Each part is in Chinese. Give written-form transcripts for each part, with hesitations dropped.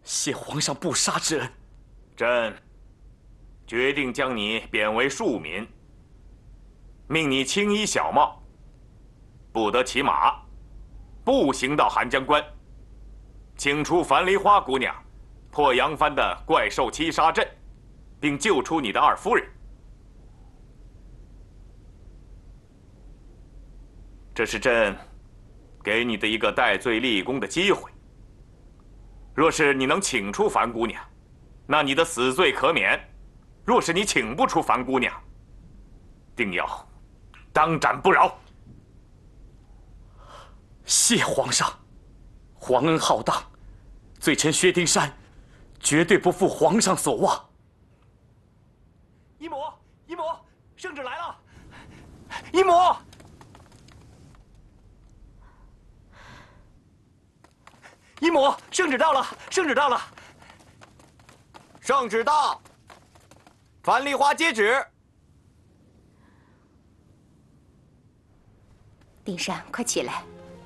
谢皇上不杀之恩。 朕决定将你贬为庶民，命你青衣小帽，不得骑马，步行到寒江关，请出樊梨花姑娘破扬帆的怪兽七杀阵，并救出你的二夫人。这是朕给你的一个戴罪立功的机会。若是你能请出樊姑娘，那你的死罪可免；若是你请不出樊姑娘，定要当斩不饶。 谢皇上，皇恩浩荡，罪臣薛丁山绝对不负皇上所望。 姨母，姨母，圣旨来了！姨母，姨母，圣旨到了，圣旨到了。 圣旨到，樊梨花接旨。 丁山，快起来，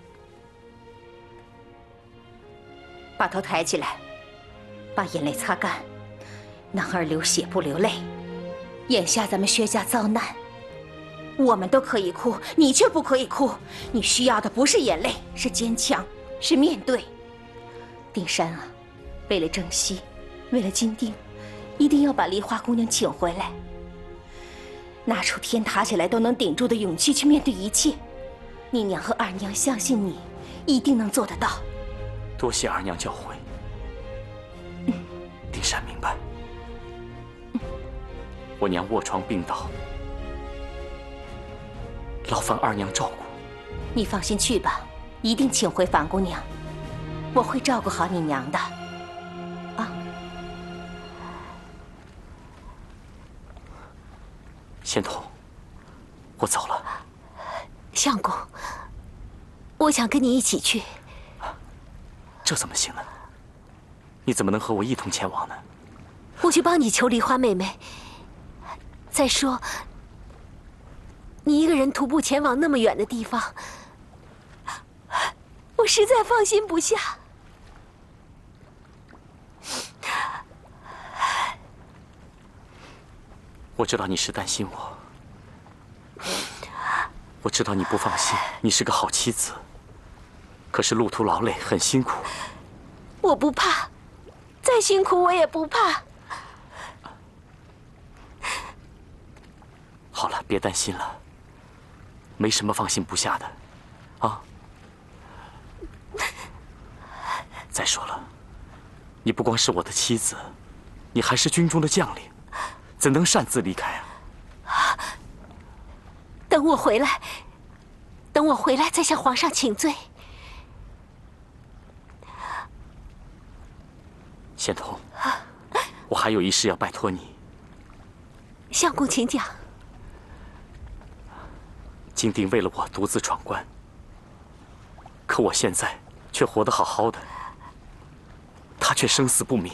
把头抬起来，把眼泪擦干。男儿流血不流泪。眼下咱们薛家遭难，我们都可以哭，你却不可以哭。你需要的不是眼泪，是坚强，是面对。丁山啊，为了征西，为了金丁，一定要把梨花姑娘请回来。拿出天塌下来都能顶住的勇气去面对一切。你娘和二娘相信你，一定能做得到。 多谢二娘教诲。丁山明白。我娘卧床病倒，劳烦二娘照顾。 你放心去吧，一定请回樊姑娘，我会照顾好你娘的。啊， 仙童，我走了。 相公，我想跟你一起去。 这怎么行呢？你怎么能和我一同前往呢？ 我去帮你求梨花妹妹。再说，你一个人徒步前往那么远的地方，我实在放心不下。 我知道你是担心我，我知道你不放心，你是个好妻子。可是路途劳累，很辛苦。 我不怕，再辛苦我也不怕。 好了，别担心了，没什么放心不下的，啊。再说了，你不光是我的妻子，你还是军中的将领，怎能擅自离开啊？ 等我回来，等我回来再向皇上请罪。 仙童，我还有一事要拜托你。 相公，请讲。 金丁为了我独自闯关，可我现在却活得好好的，他却生死不明。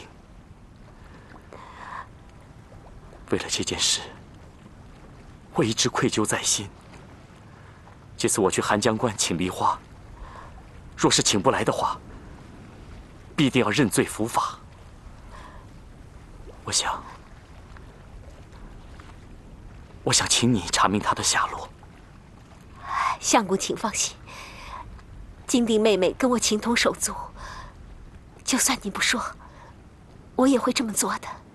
为了这件事，我一直愧疚在心。这次我去寒江关请梨花，若是请不来的话，必定要认罪伏法。我想请你查明他的下落。 相公，请放心，金丁妹妹跟我情同手足，就算你不说，我也会这么做的。